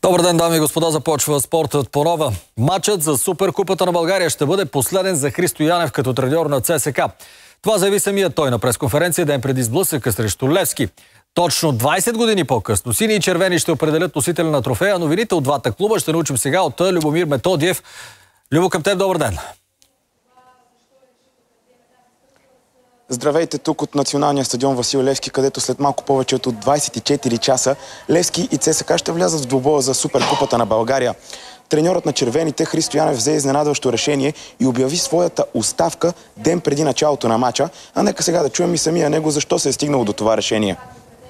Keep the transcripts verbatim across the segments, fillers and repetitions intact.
Добър ден, дами и господа, започва спортът по нова. Матчът за Суперкупата на България ще бъде последен за Христо Янев като треньор на ЦСКА. Това заяви самият той на пресконференция ден преди сблъсъка срещу Левски. Точно двайсет години по-късно сини и червени ще определят носителя на трофея. Новините от двата клуба ще научим сега от Любомир Методиев. Любо, към теб, добър ден. Здравейте тук от националния стадион Васил Левски, където след малко повече от двайсет и четири часа Левски и ЦСКА ще влязат в двубоя за Суперкупата на България. Треньорът на червените Христо Янев взе изненадващо решение и обяви своята оставка ден преди началото на матча. А нека сега да чуем и самия него защо се е стигнало до това решение.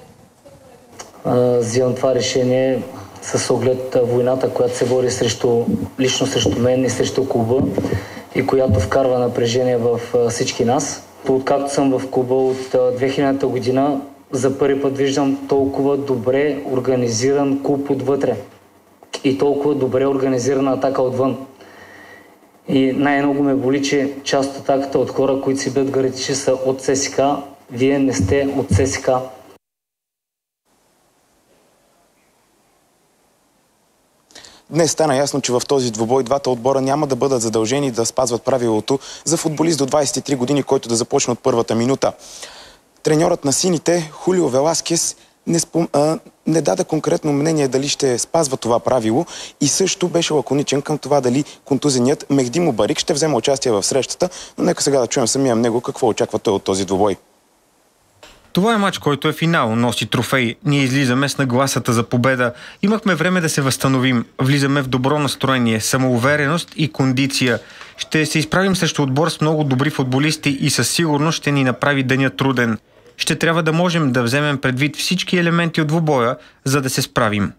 Взимам това решение с оглед войната, която се бори срещу, лично срещу мен и срещу клуба и която вкарва напрежение в всички нас. Откакто съм в клуба от две хилядната година, за първи път виждам толкова добре организиран клуб отвътре и толкова добре организирана атака отвън. И най-много ме боли, че част от атаката от хора, които си бят гарантирани, че са от ЦСКА, вие не сте от ЦСКА. Днес стана ясно, че в този двубой двата отбора няма да бъдат задължени да спазват правилото за футболист до двайсет и три години, който да започне от първата минута. Треньорът на сините Хулио Веласкес не, спом... а, не даде конкретно мнение дали ще спазва това правило и също беше лаконичен към това дали контузеният Мехди Мубарик ще вземе участие в срещата, но нека сега да чуем самия него какво очаква той от този двубой. Това е матч, който е финал, носи трофей. Ние излизаме с нагласата за победа. Имахме време да се възстановим. Влизаме в добро настроение, самоувереност и кондиция. Ще се изправим срещу отбор с много добри футболисти и със сигурност ще ни направи деня труден. Ще трябва да можем да вземем предвид всички елементи от двубоя, за да се справим.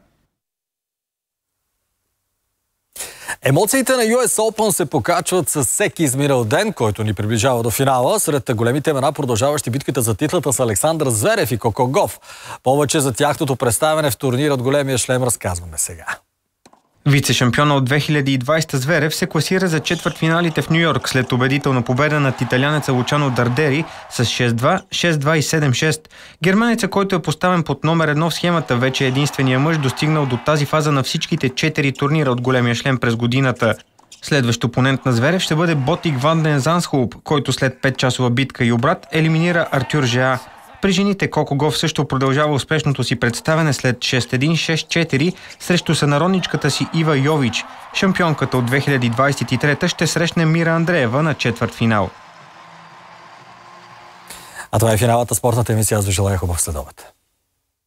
Емоциите на Ю Ес Open се покачват с всеки изминал ден, който ни приближава до финала. Сред големите имена, продължаващи битката за титлата с Александър Зверев и Коко Гауф. Повече за тяхното представяне в турнира от големия шлем разказваме сега. Вице-шампиона от две хиляди и двайсета Зверев се класира за четвъртфиналите в Ню Йорк след убедителна победа над италянеца Лучано Дардери с шест-два, шест-два и седем-шест. Германеца, който е поставен под номер едно в схемата, вече е единствения мъж, достигнал до тази фаза на всичките четири турнира от големия шлем през годината. Следващ опонент на Зверев ще бъде Ботик Ван ден Зандскулп, който след петчасова битка и обрат елиминира Артюр Жеа. При жените Коко Гауф също продължава успешното си представяне след шест-един, шест-четири срещу сънародничката си Ива Йович. Шампионката от две хиляди двайсет и трета ще срещне Мира Андреева на четвъртфинал. А това е финалата спортната емисия. Аз ви желая хубав следобед.